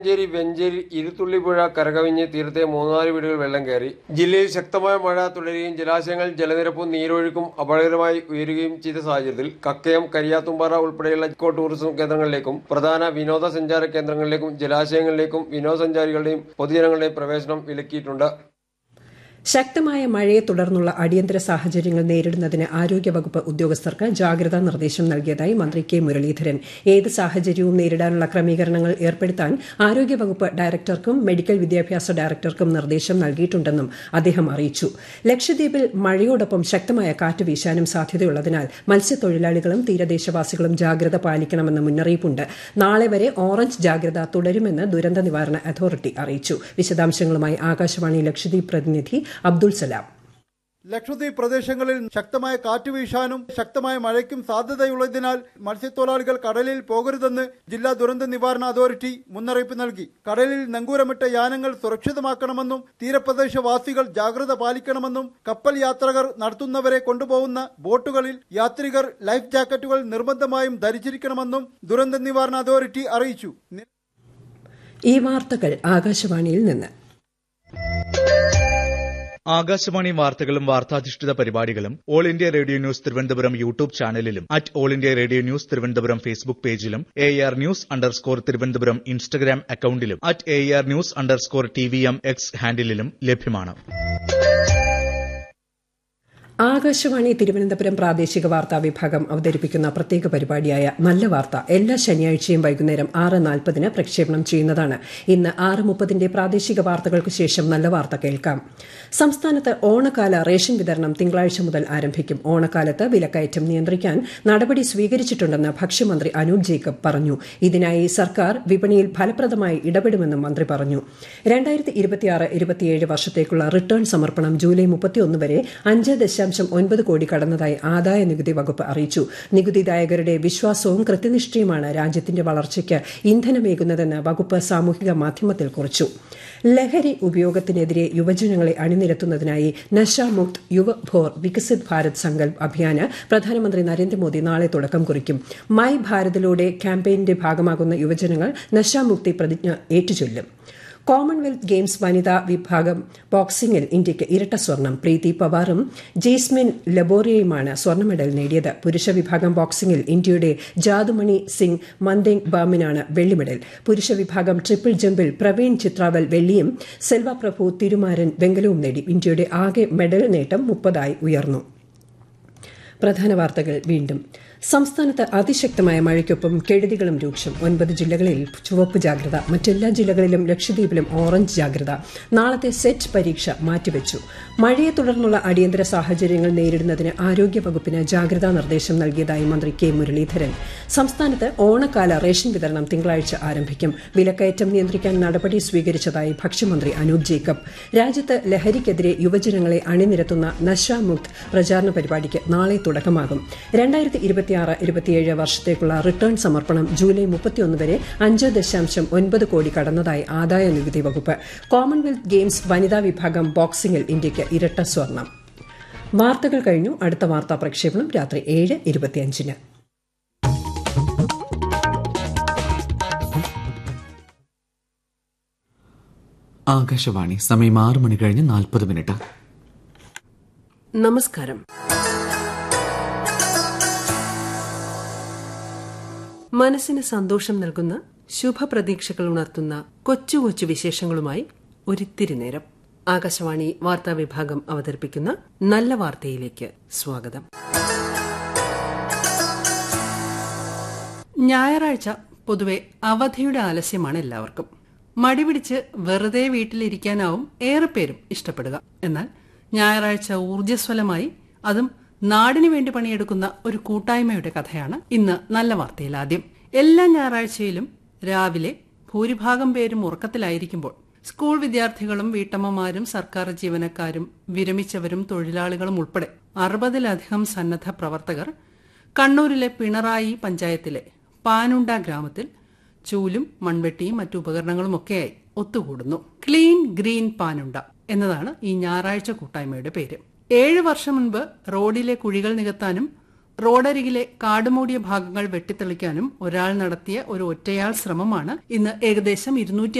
മഞ്ചേരി വെഞ്ചേരി ഇരുത്തുള്ളിപ്പുഴ കരകവിഞ്ഞ് തീരത്തെ 3-4 വീടുകൾ വെള്ളം കയറി. ജില്ലയിൽ ശക്തമായ മഴ തുടരുകയും ജലാശയങ്ങളിൽ ജലനിരപ്പും നീരൊഴുക്കും അപകടകരമായി ഉയരുകയും ചെയ്ത സാഹചര്യത്തിൽ കക്കയം, കരിയാത്തുംപാറ ഉൾപ്പെടെയുള്ള ഇക്കോ ടൂറിസം കേന്ദ്രങ്ങളിലേക്കും പ്രധാന വിനോദസഞ്ചാര കേന്ദ്രങ്ങളിലേക്കും ജലാശയങ്ങളിലേക്കും വിനോദസഞ്ചാരികളുടെയും പൊതുജനങ്ങളുടെയും പ്രവേശനം വിലക്കിയിട്ടുണ്ട്. ശക്തമായ മഴയെ തുടർന്നുള്ള അടിയന്തര സാഹചര്യങ്ങൾ നേരിടുന്നതിന് ആരോഗ്യവകുപ്പ് ഉദ്യോഗസ്ഥർക്ക് ജാഗ്രതാ നിർദ്ദേശം നൽകിയതായി മന്ത്രി കെ മുരളീധരൻ. ഏത് സാഹചര്യവും നേരിടാനുള്ള ക്രമീകരണങ്ങൾ ഏർപ്പെടുത്താൻ ആരോഗ്യവകുപ്പ് ഡയറക്ടർക്കും മെഡിക്കൽ വിദ്യാഭ്യാസ ഡയറക്ടർക്കും നിർദ്ദേശം നൽകിയിട്ടുണ്ടെന്നും അദ്ദേഹം അറിയിച്ചു. ലക്ഷദ്വീപിൽ മഴയോടൊപ്പം ശക്തമായ കാറ്റ് വീശാനും സാധ്യതയുള്ളതിനാൽ മത്സ്യത്തൊഴിലാളികളും തീരദേശവാസികളും ജാഗ്രത പാലിക്കണമെന്ന് മുന്നറിയിപ്പുണ്ട്. നാളെ വരെ ഓറഞ്ച് ജാഗ്രത തുടരുമെന്ന് ദുരന്ത നിവാരണ അതോറിറ്റി അറിയിച്ചു. വിശദാംശങ്ങളുമായി ആകാശവാണി ലക്ഷദ്വീപ് പ്രതിനിധി അബ്ദുൾ സലാം. ലക്ഷദ്വീപ് പ്രദേശങ്ങളിൽ ശക്തമായ കാറ്റ് വീശാനും ശക്തമായ മഴയ്ക്കും സാധ്യതയുള്ളതിനാൽ മത്സ്യത്തൊഴിലാളികൾ കടലിൽ പോകരുതെന്ന് ജില്ലാ ദുരന്ത നിവാരണ അതോറിറ്റി മുന്നറിയിപ്പ് നൽകി. കടലിൽ നങ്കൂരമിട്ട യാനങ്ങൾ സുരക്ഷിതമാക്കണമെന്നും തീരപ്രദേശവാസികൾ ജാഗ്രത പാലിക്കണമെന്നും കപ്പൽ യാത്രകർ നടത്തുന്നവരെ കൊണ്ടുപോകുന്ന ബോട്ടുകളിൽ യാത്രികർ ലൈഫ് ജാക്കറ്റുകൾ നിർബന്ധമായും ധരിച്ചിരിക്കണമെന്നും ദുരന്ത നിവാരണ അതോറിറ്റി അറിയിച്ചു. ഈ വാർത്തകൾ ആകാശവാണിയിൽ നിന്ന്. ആകാശവാണി വാർത്തകളും വാർത്താധിഷ്ഠിത പരിപാടികളും all India radio news Thiruvananthapuram YouTube ചാനലിലും @all India radio news Thiruvananthapuram Facebook പേജിലും AR News_ തിരുവനന്തപുരം ഇൻസ്റ്റഗ്രാം അക്കൌണ്ടിലും @AR News_TVM X ഹാൻഡിലും ലഭ്യമാണ്. ആകാശവാണി തിരുവനന്തപുരം പ്രാദേശിക വാർത്താ വിഭാഗം അവതരിപ്പിക്കുന്ന പ്രത്യേക പരിപാടിയായ നല്ല വാർത്ത എല്ലാ ശനിയാഴ്ചയും വൈകുന്നേരം 6:40 പ്രക്ഷേപണം ചെയ്യുന്നതാണ്. ഇന്ന് 6:30 പ്രാദേശിക വാർത്തകൾക്ക് ശേഷം നല്ല വാർത്ത കേൾക്കാം. സംസ്ഥാനത്ത് ഓണക്കാല റേഷൻ വിതരണം തിങ്കളാഴ്ച മുതൽ ആരംഭിക്കും. ഓണക്കാലത്ത് വിലക്കയറ്റം നിയന്ത്രിക്കാൻ നടപടി സ്വീകരിച്ചിട്ടുണ്ടെന്ന് ഭക്ഷ്യമന്ത്രി അനൂപ് ജേക്കബ് പറഞ്ഞു. ഇതിനായി സർക്കാർ വിപണിയിൽ ഫലപ്രദമായി ഇടപെടുമെന്നും മന്ത്രി പറഞ്ഞു. 2026-27 വർഷത്തേക്കുള്ള റിട്ടേൺ സമർപ്പണം ജൂലൈ 31 വരെ 5.9 കോടി കടന്നതായി ആദായ നികുതി വകുപ്പ് അറിയിച്ചു. നികുതിദായകരുടെ വിശ്വാസവും കൃത്യനിഷ്ഠയുമാണ് രാജ്യത്തിന്റെ വളർച്ചയ്ക്ക് ഇന്ധനമേകുന്നതെന്ന് വകുപ്പ് സാമൂഹിക മാധ്യമത്തിൽ കുറിച്ചു. ലഹരി ഉപയോഗത്തിനെതിരെ യുവജനങ്ങളെ അണിനിരത്തുന്നതിനായി നശാമുക്ത് യുവഭോർ വികസിത് ഭാരത് സങ്കൽപ് അഭിയാന് പ്രധാനമന്ത്രി നരേന്ദ്രമോദി നാളെ തുടക്കം കുറിക്കും. മൈ ഭാരതിലൂടെ ക്യാമ്പയിന്റെ ഭാഗമാകുന്ന യുവജനങ്ങൾ നശാമുക്തി പ്രതിജ്ഞ ഏറ്റുചൊല്ലും. കോമൺവെൽത്ത് ഗെയിംസ് വനിതാ വിഭാഗം ബോക്സിംഗിൽ ഇന്ത്യയ്ക്ക് ഇരട്ട സ്വർണം. പ്രീതി പവാറും ജെയ്സ്മിൻ ലബോറിയയുമാണ് സ്വർണ്ണ മെഡൽ നേടിയത്. പുരുഷ വിഭാഗം ബോക്സിംഗിൽ ഇന്ത്യയുടെ ജാദുമണി സിംഗ് മന്ദേങ് ബാമിനാണ് വെള്ളി മെഡൽ. പുരുഷ വിഭാഗം ട്രിപ്പിൾ ജമ്പിൽ പ്രവീൺ ചിത്രാവൽ വെള്ളിയും സെൽവ പ്രഭു തിരുമാരൻ വെങ്കലവും നേടി. ഇന്ത്യയുടെ ആകെ മെഡൽ നേട്ടം 30 ഉയർന്നു. പ്രധാന വാർത്തകൾ വീണ്ടും. സംസ്ഥാനത്ത് അതിശക്തമായ മഴയ്ക്കൊപ്പം കെടുതികളും രൂക്ഷം. 9 ജില്ലകളിൽ ചുവപ്പ് ജാഗ്രത. മറ്റെല്ലാ ജില്ലകളിലും ലക്ഷദ്വീപിലും ഓറഞ്ച് ജാഗ്രത. നാളത്തെ സെറ്റ് പരീക്ഷ മാറ്റിവെച്ചു. മഴയെ തുടർന്നുള്ള അടിയന്തര സാഹചര്യങ്ങൾ നേരിടുന്നതിന് ആരോഗ്യവകുപ്പിന് ജാഗ്രതാ നിർദ്ദേശം നൽകിയതായി മന്ത്രി കെ മുരളീധരൻ. സംസ്ഥാനത്ത് ഓണക്കാല റേഷൻ വിതരണം തിങ്കളാഴ്ച ആരംഭിക്കും. വിലക്കയറ്റം നിയന്ത്രിക്കാൻ നടപടി സ്വീകരിച്ചതായി ഭക്ഷ്യമന്ത്രി അനൂപ് ജേക്കബ്. രാജ്യത്ത് ലഹരിക്കെതിരെ യുവജനങ്ങളെ അണിനിരത്തുന്ന നശാമുക്ത് പ്രചാരണ പരിപാടിക്ക് നാളെ തുടക്കമാകും. 2026-27 വർഷത്തേക്കുള്ള റിട്ടേൺ സമർപ്പണം ജൂലൈ 31 വരെ 5.9 കോടി കടന്നതായി ആദായ നികുതി വകുപ്പ്. കോമൺവെൽത്ത് ഗെയിംസ് വനിതാ വിഭാഗം ബോക്സിംഗിൽ ഇന്ത്യയ്ക്ക് ഇരട്ട സ്വർണം. വാർത്തകൾ കഴിഞ്ഞു. അടുത്ത വാർത്താ പ്രക്ഷേപണം രാത്രി 7:25. ആകാശവാണി സമയം 6:40 നമസ്കാരം. മനസ്സിന് സന്തോഷം നൽകുന്ന ശുഭപ്രതീക്ഷകൾ ഉണർത്തുന്ന കൊച്ചു കൊച്ചു വിശേഷങ്ങളുമായി ഒരിത്തിരി നേരം. ആകാശവാണി വാർത്താ വിഭാഗം അവതരിപ്പിക്കുന്ന നല്ല വാർത്തയിലേക്ക് സ്വാഗതം. ഞായറാഴ്ച പൊതുവെ അവധിയുടെ ആലസ്യമാണ് എല്ലാവർക്കും. മടിപിടിച്ച് വെറുതെ വീട്ടിലിരിക്കാനാവും ഏറെ പേരും ഇഷ്ടപ്പെടുക. എന്നാൽ ഞായറാഴ്ച ഊർജ്ജസ്വലമായി, അതും നാടിനു വേണ്ടി പണിയെടുക്കുന്ന ഒരു കൂട്ടായ്മയുടെ കഥയാണ് ഇന്ന് നല്ല വാർത്തയിൽ ആദ്യം. എല്ലാ ഞായറാഴ്ചയിലും രാവിലെ ഭൂരിഭാഗം പേരും ഉറക്കത്തിലായിരിക്കുമ്പോൾ സ്കൂൾ വിദ്യാർത്ഥികളും വീട്ടമ്മമാരും സർക്കാർ ജീവനക്കാരും വിരമിച്ചവരും തൊഴിലാളികളും ഉൾപ്പെടെ 60-ലധികം സന്നദ്ധ പ്രവർത്തകർ കണ്ണൂരിലെ പിണറായി പഞ്ചായത്തിലെ പാനുണ്ട ഗ്രാമത്തിൽ ചൂലും മൺവെട്ടിയും മറ്റു ഉപകരണങ്ങളുമൊക്കെയായി ഒത്തുകൂടുന്നു. ക്ലീൻ ഗ്രീൻ പാനുണ്ട എന്നതാണ് ഈ ഞായറാഴ്ച കൂട്ടായ്മയുടെ പേര്. 7 വർഷം മുൻപ് റോഡിലെ കുഴികൾ നികത്താനും റോഡരികിലെ കാടുമൂടിയ ഭാഗങ്ങൾ വെട്ടിത്തെളിക്കാനും ഒരാൾ നടത്തിയ ഒരു ഒറ്റയാൾ ശ്രമമാണ് ഇന്ന് ഏകദേശം